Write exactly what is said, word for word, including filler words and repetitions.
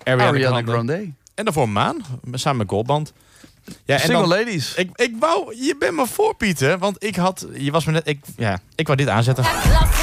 Ariana, Ariana Grande. Grande. En daarvoor Maan, samen met Goldband. Ja, en Single dan, ladies. Ik, ik wou, je bent me voor, Pieter. Want ik had, je was me net, ik, ja, ik wou dit aanzetten.